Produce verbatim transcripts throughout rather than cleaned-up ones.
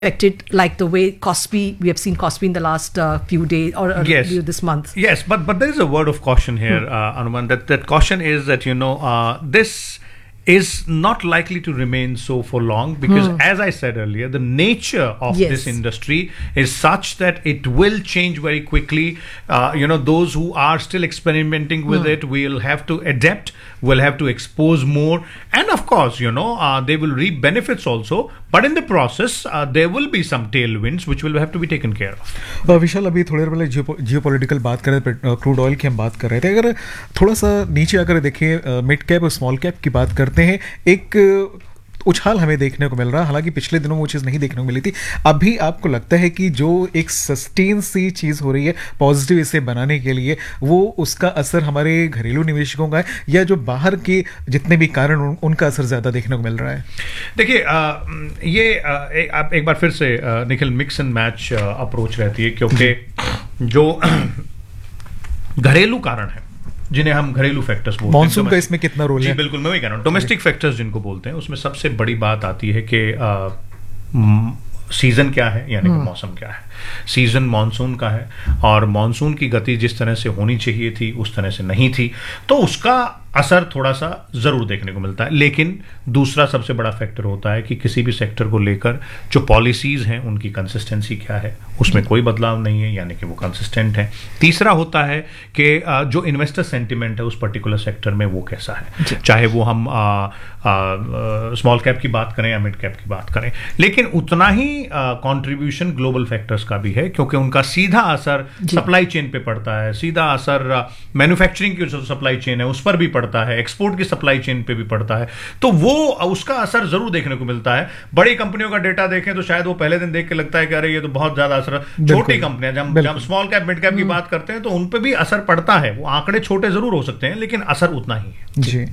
affected, like the way Kospi, we have seen Kospi in the last uh, few days or uh, yes. this month. Yes, but but there is a word of caution here, hmm. uh, Anuman. That that caution is that you know uh, this is not likely to remain so for long because, hmm. as I said earlier, the nature of yes. this industry is such that it will change very quickly. Uh, you know, those who are still experimenting with hmm. it will have to adapt, will have to expose more, and of course, you know, uh, they will reap benefits also. But in the process, uh, there will be some tailwinds which will have to be taken care of. uh, विशाल, अभी थोड़ी देर पहले geopolitical बात कर रहे थे, crude oil की हम बात कर रहे थे. अगर थोड़ा सा नीचे आकर देखें, मिड कैप और स्मॉल कैप की बात करते हैं, एक उछाल हमें देखने को मिल रहा है. हालांकि पिछले दिनों वो चीज़ नहीं देखने को मिली थी. अभी आपको लगता है कि जो एक सस्टेन सी चीज़ हो रही है पॉजिटिव इसे बनाने के लिए, वो उसका असर हमारे घरेलू निवेशकों का है या जो बाहर के जितने भी कारण उन, उनका असर ज़्यादा देखने को मिल रहा है? देखिए, ये आ, एक, एक बार फिर से आ, Nikhil, mix and match approach रहती है, क्योंकि जो घरेलू कारण है जिन्हें हम घरेलू फैक्टर्स बोलते हैं, मॉनसून का इसमें कितना रोल है? जी बिल्कुल, मैं वही कह रहा हूँ. डोमेस्टिक फैक्टर्स जिनको बोलते हैं, उसमें सबसे बड़ी बात आती है कि सीजन क्या है, यानी कि मौसम क्या है. सीजन मॉनसून का है और मॉनसून की गति जिस तरह से होनी चाहिए थी उस तरह से नहीं थी, तो उसका असर थोड़ा सा जरूर देखने को मिलता है. लेकिन दूसरा सबसे बड़ा फैक्टर होता है कि किसी भी सेक्टर को लेकर जो पॉलिसीज हैं उनकी कंसिस्टेंसी क्या है, उसमें कोई बदलाव नहीं है, यानी कि वो कंसिस्टेंट है. तीसरा होता है कि जो इन्वेस्टर सेंटिमेंट है उस पर्टिकुलर सेक्टर में वो कैसा है, चाहे वो हम स्मॉल कैप की बात करें या मिड कैप की बात करें. लेकिन उतना ही कंट्रीब्यूशन ग्लोबल फैक्टर्स का भी है, क्योंकि उनका सीधा असर सप्लाई चेन पे पड़ता है, सीधा असर मैन्युफैक्चरिंग की जो सप्लाई चेन है उस पर भी पड़ता है, एक्सपोर्ट की सप्लाई चेन पे भी पड़ता है. तो वो उसका असर जरूर देखने को मिलता है. बड़ी कंपनियों का डेटा देखें तो शायद वो पहले दिन देख के लगता है कि अरे ये तो बहुत ज्यादा असर. छोटी कंपनियां, जब जब स्मॉल कैप मिड कैप की बात करते हैं तो उन पे भी असर पड़ता है. वो आंकड़े छोटे जरूर हो सकते हैं लेकिन असर उतना ही है. जी.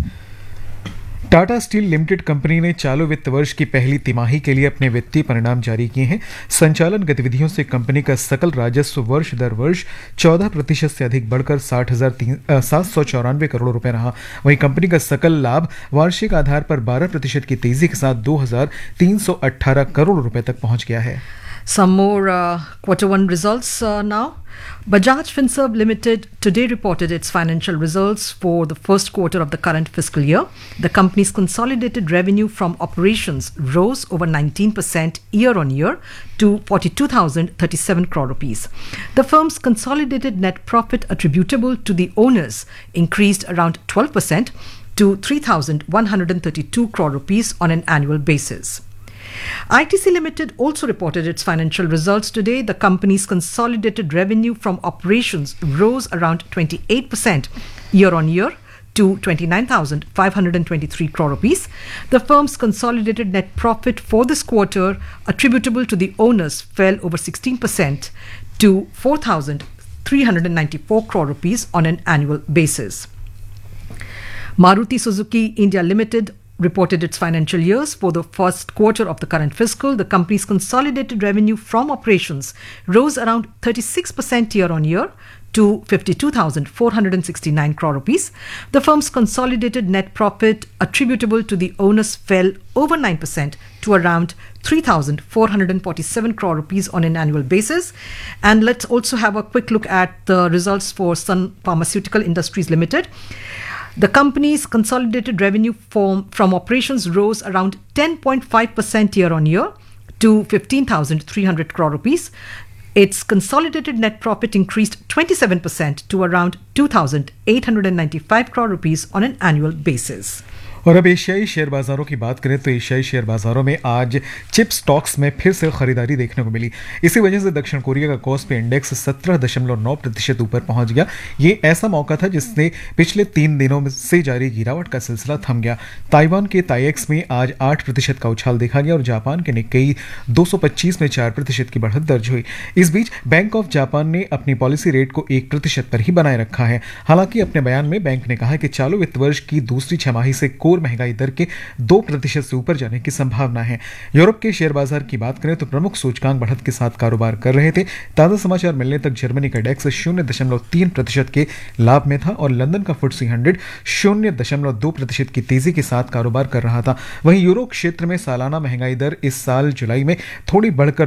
टाटा स्टील लिमिटेड कंपनी ने चालू वित्त वर्ष की पहली तिमाही के लिए अपने वित्तीय परिणाम जारी किए हैं. संचालन गतिविधियों से कंपनी का सकल राजस्व वर्ष दर वर्ष चौदह प्रतिशत से अधिक बढ़कर साठ हजार सात सौ चौरानवे करोड़ रुपए रहा. वहीं कंपनी का सकल लाभ वार्षिक आधार पर बारह प्रतिशत की तेजी के साथ दो हजार तीन सौ अट्ठारह करोड़ रुपए तक पहुंच गया है. Some more uh, quarter one results uh, now. Bajaj Finserv Limited today reported its financial results for the first quarter of the current fiscal year. The company's consolidated revenue from operations rose over nineteen percent year on year to forty-two thousand thirty-seven crore rupees. The firm's consolidated net profit attributable to the owners increased around twelve percent to three thousand one hundred thirty-two crore rupees on an annual basis. I T C Limited also reported its financial results today. The company's consolidated revenue from operations rose around twenty-eight percent year on year to twenty-nine thousand five hundred twenty-three crore rupees. The firm's consolidated net profit for this quarter attributable to the owners fell over sixteen percent to four thousand three hundred ninety-four crore rupees on an annual basis. Maruti Suzuki India Limited reported its financial years for the first quarter of the current fiscal. The company's consolidated revenue from operations rose around thirty-six percent year on year to fifty-two thousand four hundred sixty-nine crore rupees. The firm's consolidated net profit attributable to the owners fell over nine percent to around three thousand four hundred forty-seven crore rupees on an annual basis. And let's also have a quick look at the results for Sun Pharmaceutical Industries Limited. The company's consolidated revenue from, from operations rose around ten point five percent year on year to fifteen thousand three hundred crore rupees. Its consolidated net profit increased twenty-seven percent to around two thousand eight hundred ninety-five crore rupees on an annual basis. और अब एशियाई share बाजारों की बात करें तो एशियाई share बाजारों में आज चिप स्टॉक्स में फिर से खरीदारी देखने को मिली. इसी वजह से दक्षिण कोरिया का कॉस्पी इंडेक्स सत्रह दशमलव नौ प्रतिशत ऊपर पहुंच गया. ये ऐसा मौका था जिसने पिछले तीन दिनों से जारी गिरावट का सिलसिला थम गया. ताइवान के ताइएक्स में आज आठ प्रतिशत का उछाल देखा गया और जापान के निक्केई दो सौ पच्चीस में चार प्रतिशत की बढ़त दर्ज हुई. इस बीच बैंक ऑफ जापान ने अपनी पॉलिसी रेट को एक प्रतिशत पर ही बनाए रखा है. हालांकि अपने बयान में बैंक ने कहा कि चालू वित्त वर्ष की दूसरी छमाही से कोर और महंगाई दर के दो प्रतिशत से ऊपर जाने की संभावना है। यूरोप के शेयर बाजार की बात करें तो प्रमुख सूचकांक बढ़त के साथ कारोबार कर रहे थे। ताजा समाचार मिलने तक जर्मनी का डेक्स शून्य दशमलव तीन प्रतिशत के लाभ में था और लंदन का फुट्सी हंड्रेड शून्य दशमलव दो प्रतिशत की तेजी के साथ कारोबार कर रहा था। वहीं यूरो क्षेत्र में सालाना महंगाई दर इस साल जुलाई में थोड़ी बढ़कर